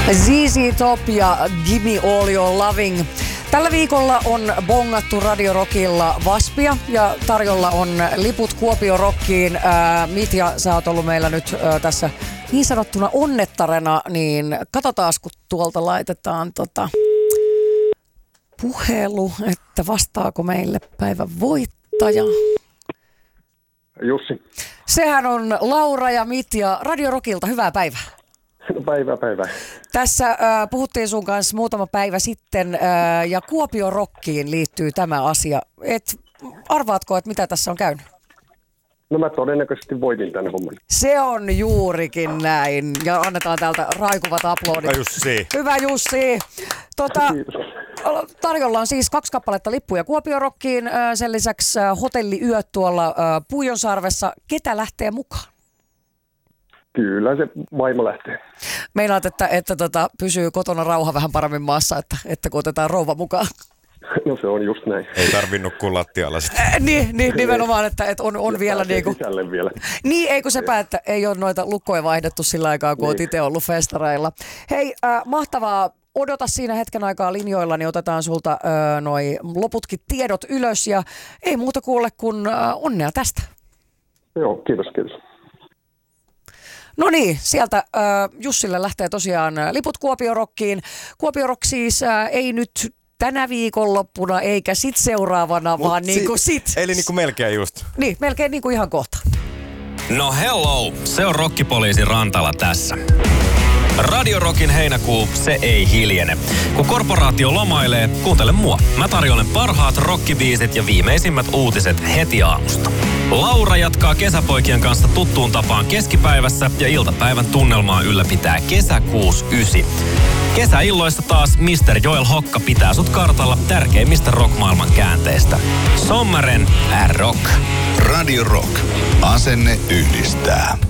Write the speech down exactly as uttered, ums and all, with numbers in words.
Z Z Top ja Gimme All Your Loving. Tällä viikolla on bongattu Radio Rockilla Waspia ja tarjolla on liput Kuopio Rockiin. Ää, Mitja, sä oot ollut meillä nyt ää, tässä niin sanottuna onnettarena, niin katsotaan, kun tuolta laitetaan tota puhelu, että vastaako meille päivän voittaja. Jussi. Sehän on Laura ja Mitja Radio Rockilta. Hyvää päivää. Päivää, päivää. Tässä äh, puhuttiin sun kanssa muutama päivä sitten äh, ja Kuopio Rockiin liittyy tämä asia. Et, arvaatko, että mitä tässä on käynyt? No mä todennäköisesti voitin tänne homman. Se on juurikin näin. Ja annetaan täältä raikuvat aplodit. Hyvä Jussi. Hyvä Jussi. Tota, tarjolla on siis kaksi kappaletta lippuja Kuopio Rockiin. Äh, sen lisäksi äh, hotelliyöt tuolla äh, Puujonsarvessa. Ketä lähtee mukaan? Kyllä se vaimo lähtee. Meinaat, että, että tota, pysyy kotona rauha vähän paremmin maassa, että, että kun otetaan rouva mukaan. No se on just näin. Ei tarvii nukkua lattialla sitten. Äh, niin, niin, nimenomaan, että, että on, on vielä niinku... vielä. Niin, eikö se päätä, ei ole noita lukkoja vaihdettu sillä aikaa, kun niin. Oot itse ollut festareilla. Hei, äh, mahtavaa. Odota siinä hetken aikaa linjoilla, niin otetaan sulta äh, noi loputkin tiedot ylös ja ei muuta kuule kuin äh, onnea tästä. Joo, kiitos, kiitos. No niin, sieltä äh, Jussille lähtee tosiaan äh, liput Kuopio Rockiin. Kuopio Rock siis äh, ei nyt tänä viikonloppuna eikä sit seuraavana, Mut vaan si- niin kuin sit. Eli niin kuin melkein just. Niin, melkein niin kuin ihan kohta. No hello, se on Rokkipoliisi Rantala tässä. Radio Rockin heinäkuu, se ei hiljene. Kun korporaatio lomailee, kuuntele mua. Mä tarjoilen parhaat rockibiisit ja viimeisimmät uutiset heti aamusta. Laura jatkaa kesäpoikien kanssa tuttuun tapaan keskipäivässä ja iltapäivän tunnelmaa ylläpitää Kesäkuus yhdeksän. Kesäilloissa taas mister Joel Hokka pitää sut kartalla tärkeimmistä rockmaailman käänteistä. Sommaren R-Rock. Radio Rock. Asenne yhdistää.